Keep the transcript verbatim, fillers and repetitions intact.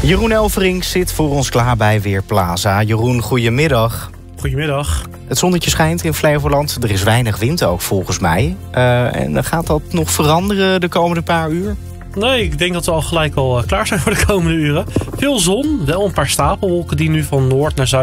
Jeroen Elverink zit voor ons klaar bij Weerplaza. Jeroen, goedemiddag. Goedemiddag. Het zonnetje schijnt in Flevoland. Er is weinig wind ook volgens mij. Uh, en gaat dat nog veranderen de komende paar uur? Nee, ik denk dat we al gelijk al klaar zijn voor de komende uren. Veel zon, wel een paar stapelwolken die nu van noord naar zuid